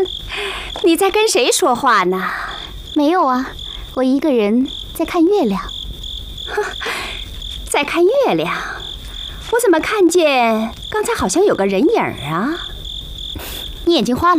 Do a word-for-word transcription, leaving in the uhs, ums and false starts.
你在跟谁说话呢？ 没有啊，我一个人在看月亮。 在看月亮？我怎么看见刚才好像有个人影啊？ 你眼睛花了？